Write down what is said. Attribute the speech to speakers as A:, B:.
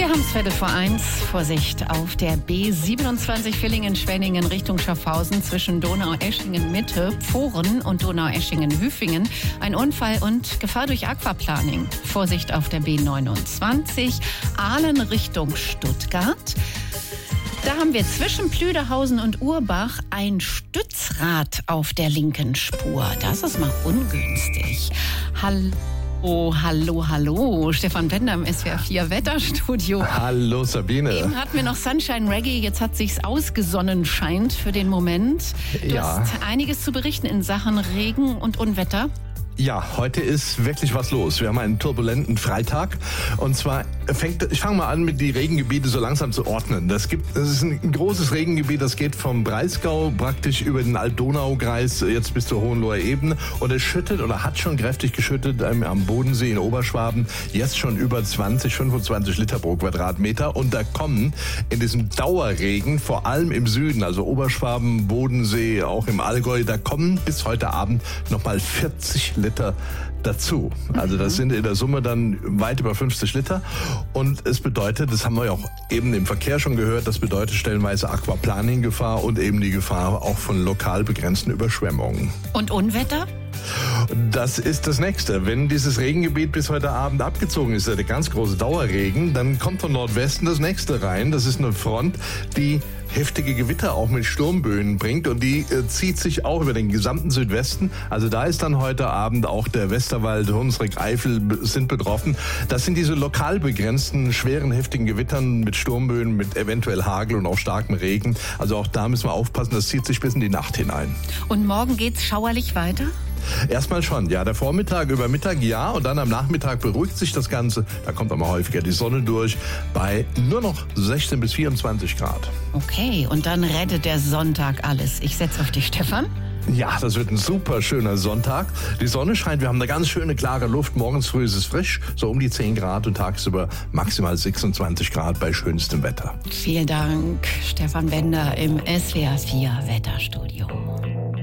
A: Wir haben es 1:15. Vorsicht auf der B27 Villingen-Schwenningen Richtung Schaffhausen zwischen Donaueschingen-Mitte, Pfohren und Donaueschingen-Hüfingen. Ein Unfall und Gefahr durch Aquaplaning. Vorsicht auf der B29 Aalen Richtung Stuttgart. Da haben wir zwischen Plüderhausen und Urbach ein Stützrad auf der linken Spur. Das ist mal ungünstig. Hallo. Stefan Bender im SWR 4 Wetterstudio.
B: Hallo Sabine.
A: Eben hatten wir noch Sunshine Reggae, jetzt hat sich's ausgesonnen scheint für den Moment. Du hast einiges zu berichten in Sachen Regen und Unwetter.
B: Ja, heute ist wirklich was los. Wir haben einen turbulenten Freitag. Und zwar ich fange mal an, mit die Regengebiete so langsam zu ordnen. Das ist ein großes Regengebiet, das geht vom Breisgau praktisch über den Alt-Donau-Kreis jetzt bis zur Hohenloher Ebene. Und es schüttet oder hat schon kräftig geschüttet am Bodensee in Oberschwaben. Jetzt schon über 25 Liter pro Quadratmeter. Und da kommen in diesem Dauerregen, vor allem im Süden, also Oberschwaben, Bodensee, auch im Allgäu, da kommen bis heute Abend nochmal 40 Liter dazu. Also das sind in der Summe dann weit über 50 Liter. Und es bedeutet, das haben wir ja auch eben im Verkehr schon gehört, das bedeutet stellenweise Aquaplaning-Gefahr und eben die Gefahr auch von lokal begrenzten Überschwemmungen.
A: Und Unwetter?
B: Das ist das Nächste. Wenn dieses Regengebiet bis heute Abend abgezogen ist, der ganz große Dauerregen, dann kommt von Nordwesten das Nächste rein. Das ist eine Front, die heftige Gewitter auch mit Sturmböen bringt und die zieht sich auch über den gesamten Südwesten. Also da ist dann heute Abend auch der Westerwald, Hunsrück, Eifel sind betroffen. Das sind diese lokal begrenzten, schweren, heftigen Gewittern mit Sturmböen, mit eventuell Hagel und auch starkem Regen. Also auch da müssen wir aufpassen, das zieht sich bis in die Nacht hinein.
A: Und morgen geht's schauerlich weiter?
B: Erstmal schon, ja. Der Vormittag über Mittag, ja. Und dann am Nachmittag beruhigt sich das Ganze. Da kommt aber häufiger die Sonne durch bei nur noch 16 bis 24 Grad.
A: Okay, und dann rettet der Sonntag alles. Ich setze auf dich, Stefan.
B: Ja, das wird ein super schöner Sonntag. Die Sonne scheint, wir haben eine ganz schöne klare Luft. Morgens früh ist es frisch, so um die 10 Grad und tagsüber maximal 26 Grad bei schönstem Wetter.
A: Vielen Dank, Stefan Bender im SWR 4 Wetterstudio.